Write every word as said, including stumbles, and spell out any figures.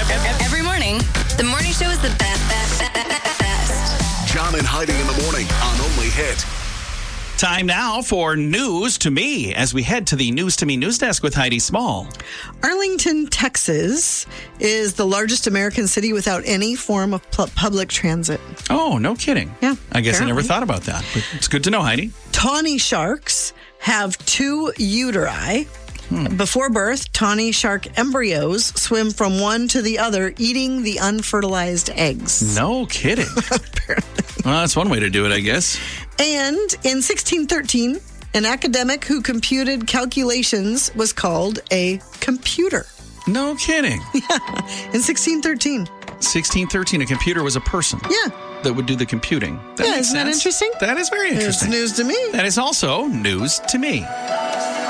Every morning, the morning show is the best, best, best, best. John and Heidi in the morning on Only Hit. Time now for News to Me as we head to the News to Me news desk with Heidi Small. Arlington, Texas is the largest American city without any form of pu- public transit. Oh, no kidding. Yeah, I guess apparently. I never thought about that. But it's good to know, Heidi. Tawny sharks have two uteri. Hmm. Before birth, tawny shark embryos swim from one to the other, eating the unfertilized eggs. No kidding. Apparently. Well, that's one way to do it, I guess. And in sixteen thirteen, an academic who computed calculations was called a computer. No kidding. In sixteen thirteen. sixteen thirteen, a computer was a person. Yeah. That would do the computing. That Yeah, makes isn't that sense. interesting? That is very It's interesting. news to me. That is also news to me.